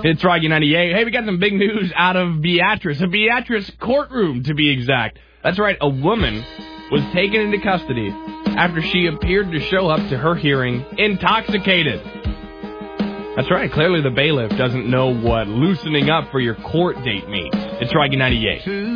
It's Rocky 98. Hey, we got some big news out of Beatrice. A Beatrice courtroom, to be exact. That's right, a woman was taken into custody after she appeared to show up to her hearing intoxicated. That's right, clearly the bailiff doesn't know what loosening up for your court date means. It's Rocky 98.